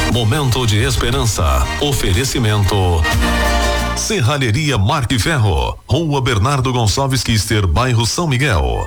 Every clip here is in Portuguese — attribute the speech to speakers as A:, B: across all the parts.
A: Momento de esperança. Oferecimento Serralheria Marque Ferro, Rua Bernardo Gonçalves Quister, bairro São Miguel.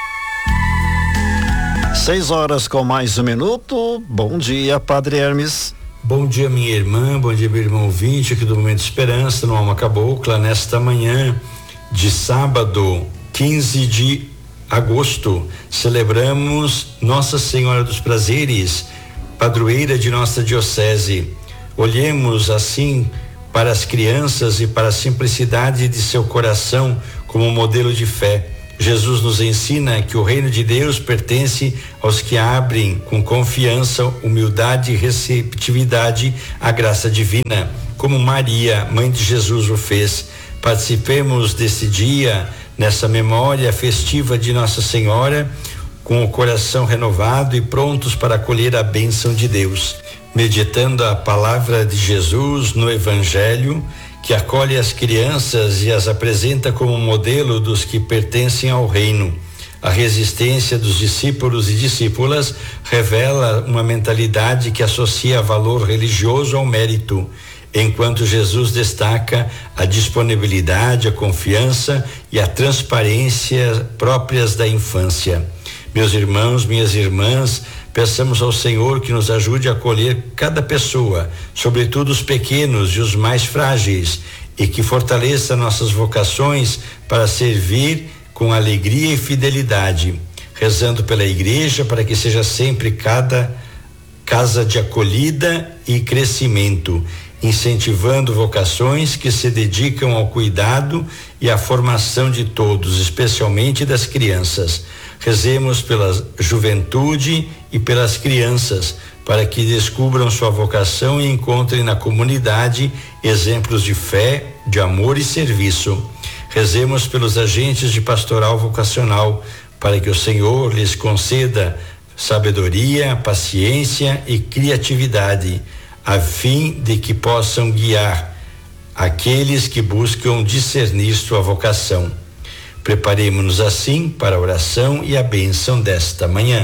B: 6 horas com mais um minuto. Bom dia, Padre Hermes.
C: Bom dia, minha irmã, bom dia, meu irmão ouvinte aqui do Momento de Esperança, no Alma Cabocla, nesta manhã de sábado, 15 de agosto, celebramos Nossa Senhora dos Prazeres, padroeira de nossa diocese. Olhemos assim para as crianças e para a simplicidade de seu coração como modelo de fé. Jesus nos ensina que o reino de Deus pertence aos que abrem com confiança, humildade e receptividade à graça divina, como Maria, mãe de Jesus, o fez. Participemos desse dia, nessa memória festiva de Nossa Senhora, com o coração renovado e prontos para acolher a bênção de Deus. Meditando a palavra de Jesus no Evangelho, que acolhe as crianças e as apresenta como modelo dos que pertencem ao reino. A resistência dos discípulos e discípulas revela uma mentalidade que associa valor religioso ao mérito, enquanto Jesus destaca a disponibilidade, a confiança e a transparência próprias da infância. Meus irmãos, minhas irmãs, peçamos ao Senhor que nos ajude a acolher cada pessoa, sobretudo os pequenos e os mais frágeis, e que fortaleça nossas vocações para servir com alegria e fidelidade, rezando pela igreja para que seja sempre cada casa de acolhida e crescimento, incentivando vocações que se dedicam ao cuidado e à formação de todos, especialmente das crianças. Rezemos pela juventude e pelas crianças, para que descubram sua vocação e encontrem na comunidade exemplos de fé, de amor e serviço. Rezemos pelos agentes de pastoral vocacional, para que o Senhor lhes conceda sabedoria, paciência e criatividade, a fim de que possam guiar aqueles que buscam discernir sua vocação. Preparemos-nos assim para a oração e a bênção desta manhã.